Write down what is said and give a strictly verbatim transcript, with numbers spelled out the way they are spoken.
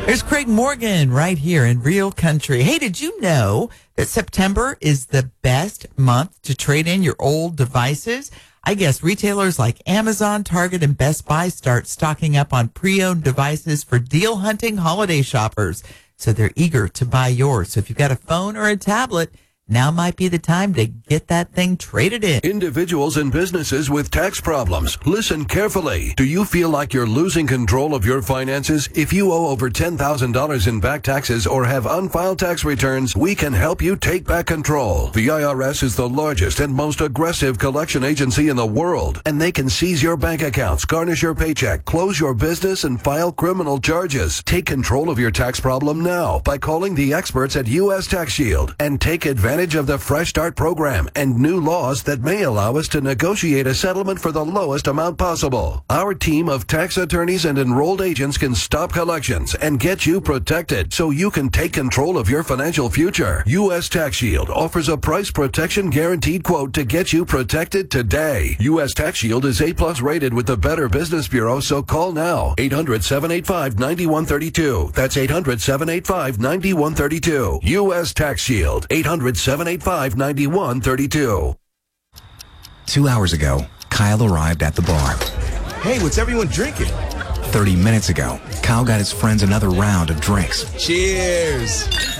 There's Craig Morgan right here in Real Country. Hey, did you know that September is the best month to trade in your old devices? I guess retailers like Amazon, Target, and Best Buy start stocking up on pre-owned devices for deal hunting holiday shoppers. So they're eager to buy yours. So if you've got a phone or a tablet, now might be the time to get that thing traded in. Individuals and businesses with tax problems, listen carefully. Do you feel like you're losing control of your finances? If you owe over ten thousand dollars in back taxes or have unfiled tax returns, we can help you take back control. The I R S is the largest and most aggressive collection agency in the world, and they can seize your bank accounts, garnish your paycheck, close your business, and file criminal charges. Take control of your tax problem now by calling the experts at U S Tax Shield and take advantage of the Fresh Start program and new laws that may allow us to negotiate a settlement for the lowest amount possible. Our team of tax attorneys and enrolled agents can stop collections and get you protected so you can take control of your financial future. U S Tax Shield offers a price protection guaranteed quote to get you protected today. U S Tax Shield is A plus rated with the Better Business Bureau, so call now. eight hundred, seven eight five, nine one three two. That's eight hundred, seven eight five, nine one three two. U S Tax Shield. eight hundred, seven eight five, nine one three two. Two hours ago, Kyle arrived at the bar. Hey, what's everyone drinking? Thirty minutes ago, Kyle got his friends another round of drinks. Cheers!